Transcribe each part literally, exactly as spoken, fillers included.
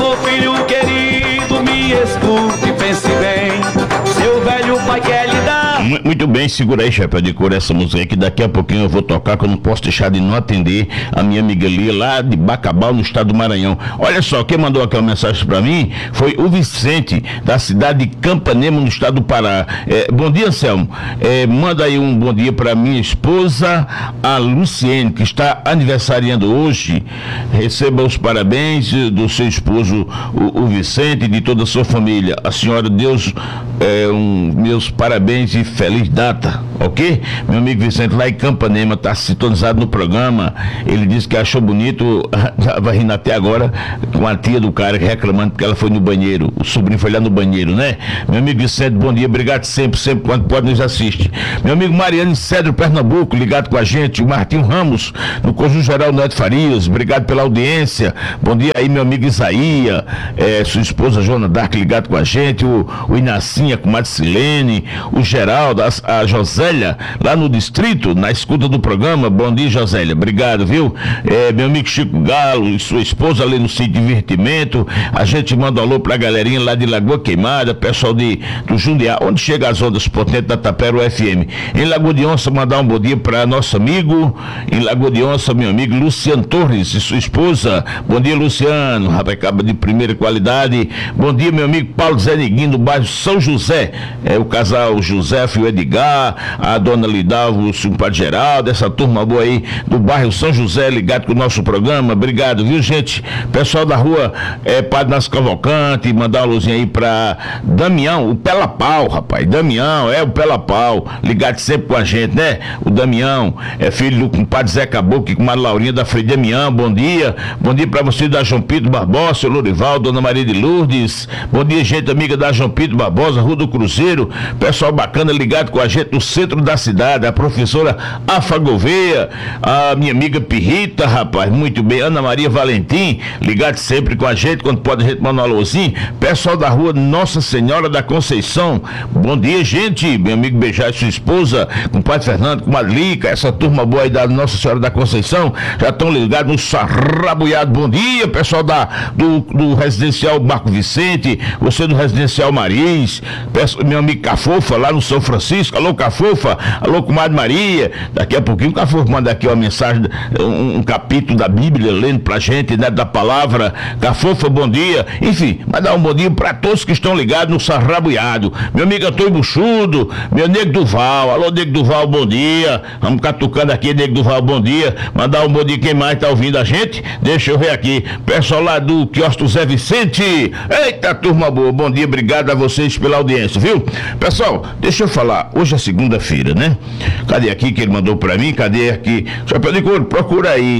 Ô filho querido, me escute e pense bem. Seu velho pai quer lhe dar. Muito bem, segura aí, chapéu de couro, essa música aí que daqui a pouquinho eu vou tocar, que eu não posso deixar de não atender a minha amiga Lia lá de Bacabal, no estado do Maranhão. Olha só, quem mandou aquela mensagem pra mim foi o Vicente, da cidade de Campanema, no estado do Pará. É, bom dia, Anselmo. É, manda aí um bom dia pra minha esposa, a Luciene, que está aniversariando hoje. Receba os parabéns do seu esposo, o, o Vicente, e de toda a sua família. A senhora, Deus, é, um, meus parabéns e feliz data, ok? Meu amigo Vicente lá em Campanema está sintonizado no programa. Ele disse que achou bonito, estava rindo até agora com a tia do cara reclamando porque ela foi no banheiro, o sobrinho foi lá no banheiro, né? Meu amigo Vicente, bom dia, obrigado sempre, sempre quando pode nos assiste. Meu amigo Mariano Cedro, Pernambuco, ligado com a gente. O Martinho Ramos, no Conjunto Geral Neto Farias, obrigado pela audiência. Bom dia aí, meu amigo Isaías, é, sua esposa Joana Dark ligado com a gente, o, o Inacinha com Marcilene, o Geraldo, a, a Josélia, lá no distrito, na escuta do programa. Bom dia, Josélia, obrigado, viu? É, meu amigo Chico Galo e sua esposa ali no Sítio Divertimento. A gente manda um alô pra galerinha lá de Lagoa Queimada, pessoal de, do Jundiá, onde chega as ondas potentes da Tapera U F M. Em Lagoa de Onça, mandar um bom dia para nosso amigo, em Lagoa de Onça, meu amigo Luciano Torres e sua esposa. Bom dia, Luciano, rapaz, acaba de primeira qualidade. Bom dia, meu amigo Paulo Zé Neguinho, do bairro São José. É o casal José e o Edgar, a dona Lidalvo, o padre Geraldo, essa turma boa aí do bairro São José, ligado com o nosso programa. Obrigado, viu, gente? Pessoal da rua é, Padre Nas Cavalcante, mandar uma luzinha aí pra Damião, o Pela Pau, rapaz. Damião, é o Pela Pau, ligado sempre com a gente, né? O Damião é filho do compadre Zé Caboclo, com a Laurinha da Frei Damião. Bom dia, bom dia pra você da João Pedro Barbosa, seu Lourival, dona Maria de Lourdes. Bom dia, gente amiga da João Pedro Barbosa, Rua do Cruzeiro. Pessoal bacana ligado com a gente no centro da cidade, a professora Afa Gouveia, a minha amiga Pirrita, rapaz, muito bem, Ana Maria Valentim, ligado sempre com a gente, quando pode a gente mandar um alôzinho. Pessoal da rua Nossa Senhora da Conceição, bom dia, gente, meu amigo Beijar e sua esposa, com o pai Fernando, com a Lica, essa turma boa aí da Nossa Senhora da Conceição, já estão ligados no Sarrabuiado. Bom dia, pessoal da, do, do residencial Marco Vicente, você do residencial Maris, peço, meu amigo Cafofa, lá no São Francisco. Alô, Cafofa, alô, comadre Maria. Daqui a pouquinho o Cafofa manda aqui uma mensagem, um, um capítulo da Bíblia, lendo pra gente, né, da palavra. Cafofa, bom dia. Enfim, mandar um bom dia pra todos que estão ligados no Sarrabuiado. Meu amigo Antônio Buchudo, meu nego Duval, alô, nego Duval, bom dia. Vamos catucando aqui, nego Duval, bom dia. Mandar um bom dia, quem mais tá ouvindo a gente? Deixa eu ver aqui. Pessoal lá do quiosque do Zé Vicente. Eita, turma boa, bom dia, obrigado a vocês pela audiência, viu? Pessoal, deixa eu falar, hoje é segunda-feira, né? Cadê aqui que ele mandou pra mim? Cadê aqui? Chapéu de Couro, procura aí.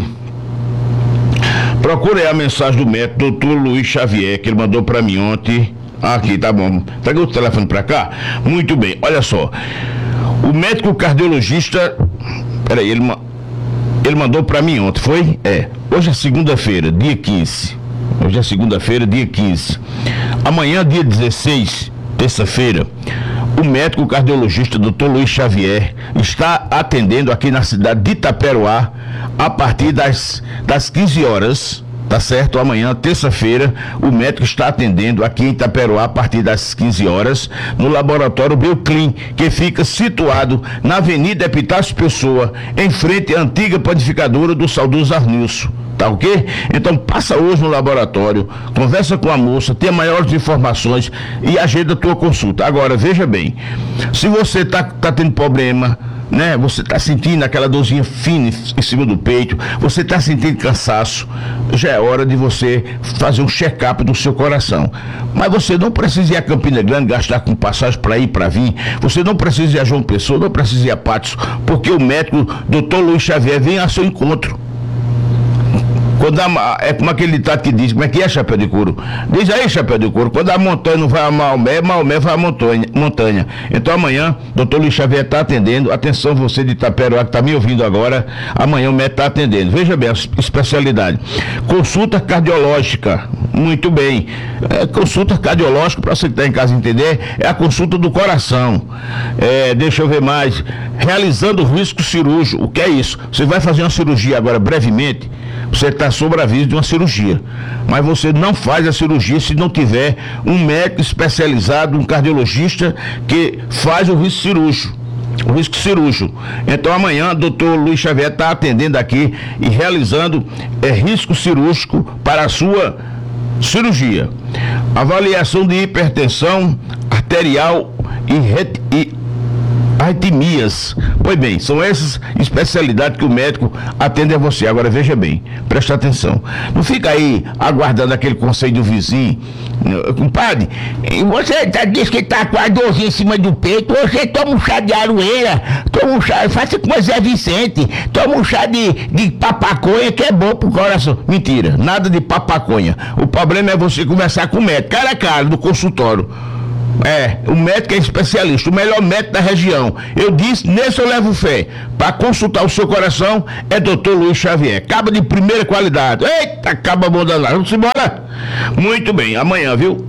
Procura aí a mensagem do médico doutor Luiz Xavier, que ele mandou pra mim ontem. Aqui, tá bom. Traga o telefone pra cá? Muito bem, olha só. O médico cardiologista, peraí, ele, ele mandou pra mim ontem, foi? É. Hoje é segunda-feira, dia quinze. Hoje é segunda-feira, dia quinze. Amanhã, dia dezesseis, terça-feira, o médico cardiologista doutor Luiz Xavier está atendendo aqui na cidade de Itaperuá a partir das, das quinze horas, tá certo? Amanhã, terça-feira, o médico está atendendo aqui em Itaperuá a partir das quinze horas no laboratório Bioclin, que fica situado na Avenida Epitácio Pessoa, em frente à antiga panificadora do saudoso Arnilson. Tá ok? Então passa hoje no laboratório, conversa com a moça, tenha maiores informações e agenda a tua consulta. Agora, veja bem, se você tá, tá tendo problema, né? Você tá sentindo aquela dorzinha fina em cima do peito, você tá sentindo cansaço, já é hora de você fazer um check-up do seu coração. Mas você não precisa ir a Campina Grande, gastar com passagem para ir e para vir, você não precisa ir a João Pessoa, não precisa ir a Patos, porque o médico doutor Luiz Xavier vem ao seu encontro. Quando a, é como aquele ditado que diz, como é que é, chapéu de couro? Diz aí, chapéu de couro, quando a montanha não vai a Maomé, Maomé vai a montanha, montanha. Então amanhã, doutor Luiz Xavier está atendendo, atenção você de Itaperuá que está me ouvindo agora, amanhã o médico está atendendo. Veja bem a especialidade. Consulta cardiológica, muito bem. É, consulta cardiológica, para você que está em casa entender, é a consulta do coração. É, deixa eu ver mais. Realizando o risco cirúrgico, o que é isso? Você vai fazer uma cirurgia agora brevemente, você está sob aviso de uma cirurgia. Mas você não faz a cirurgia se não tiver um médico especializado, um cardiologista que faz o risco cirúrgico. O risco cirúrgico. Então amanhã o doutor Luiz Xavier está atendendo aqui e realizando é, risco cirúrgico para a sua cirurgia. Avaliação de hipertensão arterial e, ret... e arritmias. Pois bem, são essas especialidades que o médico atende a você. Agora veja bem, presta atenção. Não fica aí aguardando aquele conselho do vizinho. Compadre, você tá, diz que tá com a dorzinha em cima do peito, você toma um chá de aroeira, toma um chá, faça com o Zé Vicente, toma um chá de, de papaconha que é bom pro coração. Mentira, nada de papaconha. O problema é você conversar com o médico, cara a cara, do consultório. É, o médico é especialista, o melhor médico da região. Eu disse, nesse eu levo fé. Para consultar o seu coração é doutor Luiz Xavier. Caba de primeira qualidade. Eita, caba bom danado. Vamos embora? Muito bem, amanhã, viu?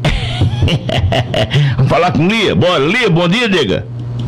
Vamos falar com Lia? Bora, Lia, bom dia, nega.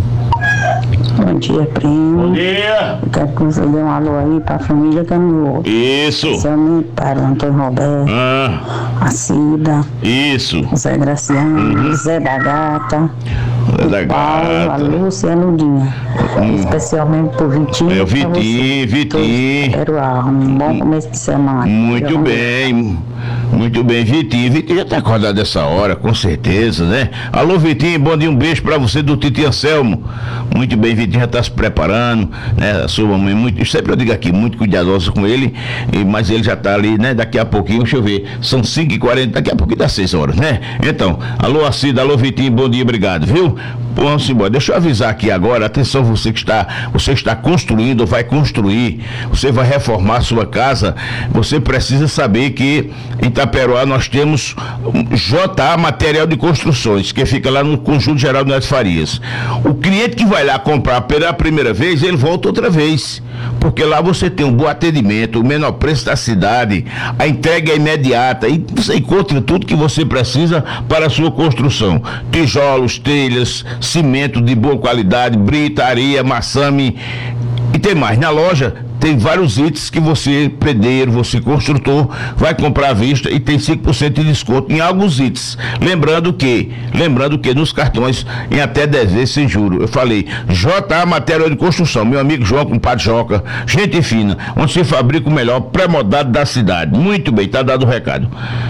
Bom dia, primo. Bom dia. Eu quero que você dê um alô aí pra família Caminhoto. Isso. Especialmente para o Antônio Roberto, Ah, a Cida, isso. o Zé Graciano, Uhum. Zé da Gata, Zé da o Paulo, a Gata. Lúcia e a Ludinha. Especialmente pro Vitinho. É o e pra Vitinho, você. Vitinho. Quero um bom começo de semana. Muito Vamos ver. bem, muito bem, Vitinho. Vitinho já tá acordado dessa hora, com certeza, né? Alô, Vitinho, bom dia, um beijo pra você do Titi Anselmo. Muito bem, Vitinho já tá se preparando, né? A sua mamãe, muito, sempre eu digo aqui, muito cuidadosa com ele, e, mas ele já tá ali, né? Daqui a pouquinho, deixa eu ver, são cinco e quarenta, daqui a pouquinho dá seis horas, né? Então, alô, Acida, alô, Vitinho, bom dia, obrigado, viu? Vamos embora. Deixa eu avisar aqui agora, atenção, você que está, você está construindo ou vai construir, você vai reformar a sua casa, você precisa saber que em Itaperoá nós temos J A Material de Construções, que fica lá no Conjunto Geral de Neto Farias. O cliente que vai lá comprar pela primeira vez, ele volta outra vez, porque lá você tem um bom atendimento, o menor preço da cidade, a entrega é imediata e você encontra tudo que você precisa para a sua construção. Tijolos, telhas, cimento de boa qualidade, brita, areia, maçame e tem mais. Na loja tem vários itens que você, pedreiro, você construtor, vai comprar à vista e tem cinco por cento de desconto em alguns itens. Lembrando que, lembrando que nos cartões em até dez vezes sem juro. Eu falei, J A Material de Construção, meu amigo João, compadre Joca, gente fina, onde se fabrica o melhor pré-moldado da cidade. Muito bem, tá dado o recado.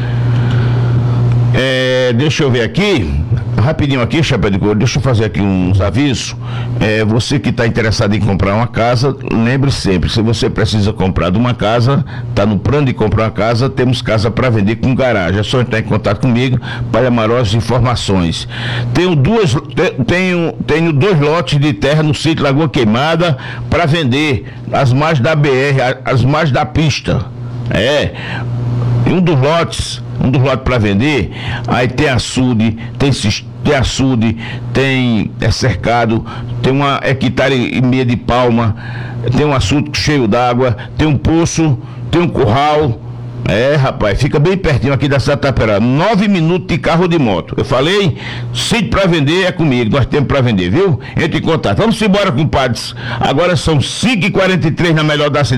É, deixa eu ver aqui, rapidinho aqui, Chapéu de Couro, deixa eu fazer aqui uns avisos. É, você que está interessado em comprar uma casa, lembre sempre, se você precisa comprar de uma casa, está no plano de comprar uma casa, temos casa para vender com garagem. É só entrar em contato comigo para maiores informações. Tenho duas, tenho, tenho dois lotes de terra no sítio Lagoa Queimada para vender, as margens da B R, as margens da pista. É, um dos lotes, um dos lotes para vender, aí tem açude, tem, tem açude, tem é cercado, tem uma hectare e meia de palma, tem um açude cheio d'água, tem um poço, tem um curral. É, rapaz, fica bem pertinho aqui da Santa Itaperoá, nove minutos de carro de moto. Eu falei, sítio para vender é comigo, nós temos para vender, viu? Entre em contato. Vamos embora, compadres. Agora são cinco e quarenta e três na melhor da cidade.